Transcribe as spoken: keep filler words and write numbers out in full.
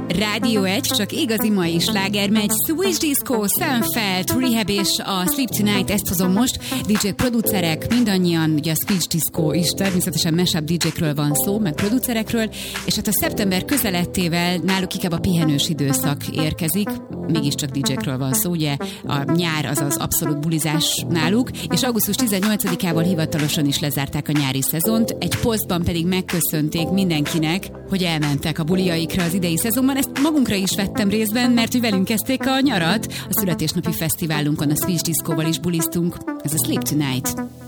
Rádió egy, csak igazi mai sláger megy. Switch Disco, Seinfeld, Rehab és a Sleep Tonight, ezt hozom most. dé dzsé producerek, mindannyian, ugye a Switch Disco is, természetesen mashup dé dzsékről van szó, meg producerekről, és hát a szeptember közelettével náluk inkább a pihenős időszak érkezik, mégiscsak dé dzsékről van szó, ugye a nyár az az abszolút bulizás náluk, és augusztus tizennyolcadikával hivatalosan is lezárták a nyári szezont, egy posztban pedig megköszönték mindenkinek, hogy elmentek a buliaikra az idei szezonban. Ezt magunkra is vettem részben, mert hogy velünk kezdték a nyarat. A születésnapi fesztiválunkon a Switch Discoval is buliztunk. Ez a Sleep Tonight.